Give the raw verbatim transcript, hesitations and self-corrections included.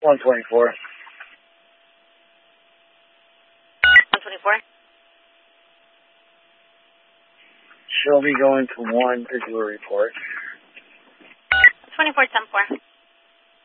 one twenty-four. one twenty-four. Show me going to one visual report. twenty-four ten four.